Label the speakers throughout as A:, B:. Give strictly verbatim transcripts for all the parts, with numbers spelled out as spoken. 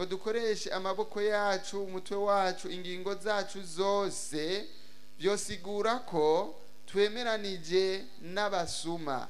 A: ngo dukoreshe amaboko yacu, umutwe wacu, ingingo zacu zose, byosigura ko twemeranije n'abasuma.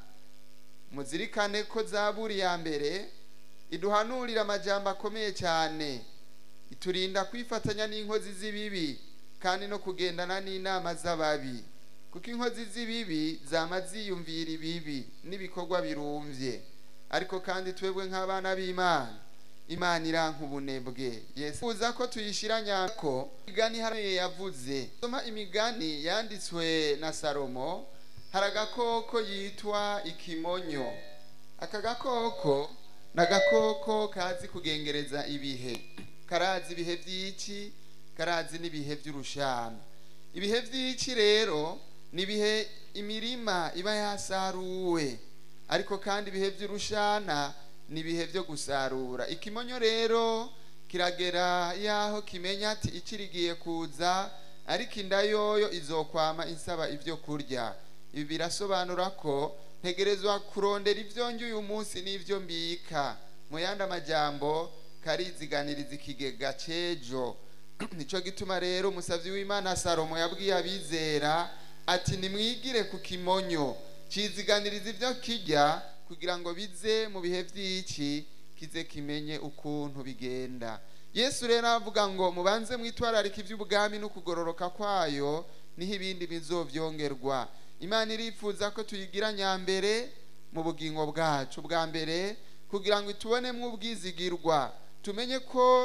A: Muzirikane ko Zaburi ya mbere iduhanurira amajambo akomeye cyane, iturinda kwifatanya n'inkozi z'ibibi kandi no kugendana n'inama z'ababi, kuko inkozi z'ibibi zama ziyumvira ibibi n'ibikorwa birumvye. Ariko kandi twebwe nk'abana b'Imana, Imana iranka ubunebwe. Yesu uza ko tuyishiranya ko imigani haraye yavuze. Soma imigani yanditswe na Salomo, hari agakoko yitwa ikimonyo. Aka gakoko n'agakoko kazi kugengereza ibihe, karazi ibihe by'iki, karazi n'ibihe by'urushana. Ibihe by'iki rero ni ibihe imirima iba yasaruwe, ariko kandi ibihe by'urushana ni ibihe byo gusarura. Ikimonyo rero kiragera yaho kimenya ati ikirigiye kuza, ariko inda yoyo izokwama insaba ibyo kurya. Ibi birasobanura ko ntegerezwa kurondera ibyo njye uyu munsi n'ibyo mbika. Mu yandi amajambo, kariziganiriza ikigega cejo. Nico gituma rero umusavyi w'Imana Salomo yabwiye abizera ati nimwigire ku kimonyo, ciziganiriza ibyo kirya kugira ngo bize mu bihe by'iki, kize kimenye ukuntu bigenda. Yesu rero avuga ngo mubanze mwitwararika iby'ubwami no kugororoka kwayo, niho ibindi bizovyongerwa. Imana irifuza ko tuyigira nyambere mu bugingo bwacu bwa mbere, kugira ngo itubonemwo ubwizigirwa, tumenye ko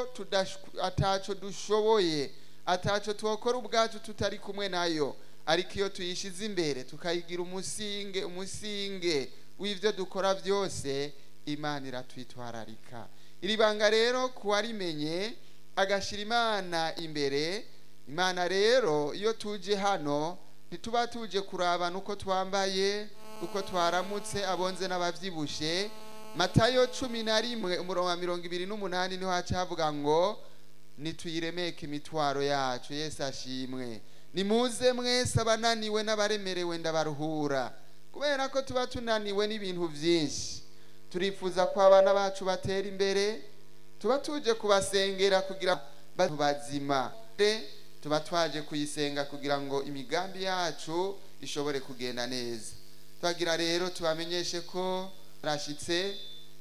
A: ataco dushoboye, ataco twokora ubwacu tutari kumwe nayo. Ariko iyo tuyishize imbere tukayigira umusinge umusinge w'ivyo dukora byose, Imana iratwitwararika. Iri banga rero kuwarimenye agashira Imana imbere. Imana rero iyo tuje hano ntituba tuje kuraba nuko twambaye, uko twaramutse, abonze n'abavyibushe. Matayo cumi na rimwe umurongo wa mirongo ibiri n'umunani niho hacavuga ngo nituyiremeke imitwaro yacu. Yesu ashimwe. Nimuze mwese abananiwe n'abaremerewe ndabaruhura. Kubera ko tuba tunaniwe n'ibintu byinshi, turifuza ko abana bacu batera imbere, tuba tuje kubasengera kugira bazima, tuba twaje kuyisenga kugira ngo imigambi yacu ishobore kugenda neza. Twagira rero tubamenyeshe ko rashitse,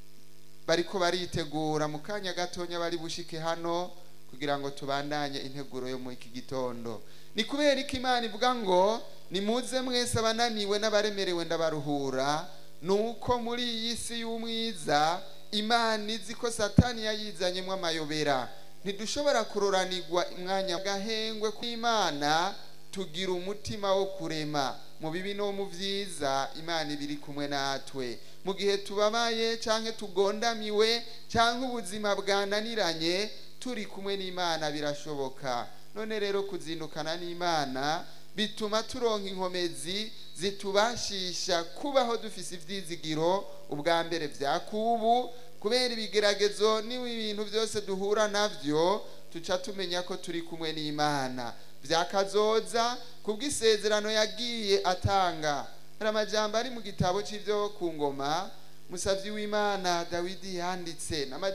A: bariko baritegura mu kanya gatonya bari bushike hano kugira ngo tubandanye integuro yo mu iki gitondo. Ni kubera ko Imana ivuga ngo nimuze mwese abananiwe n'abaremerewe ndabaruhura, nuko muri iyi si y'umwiza Imana izi ko Satani yayizanyemwo amayobera. Ntidushobora kuroranirwa umwanya gahengwe ku Imana, tugira umutima wo kurema mu bibi no mu vyiza. Imana ibiri kumwe natwe mu gihe tubabaye canke tugondamiwe canke ubuzima bwananiranye, turi kumwe n'Imana birashoboka. None rero kuzindukana n'Imana bituma turonka inkomezi zitubashisha kubaho dufise ivyizigiro ubwa mbere vya kubu, kubera ibigeragezo n'ibintu byose duhura navyo, tuca tumenya ko turi kumwe n'Imana. Vyakazoza kubw'isezerano yagiye atanga. Hari amajambo ari mu gitabo c'ivyo ku ngoma, musavyi w'Imana Dawidi yanditse.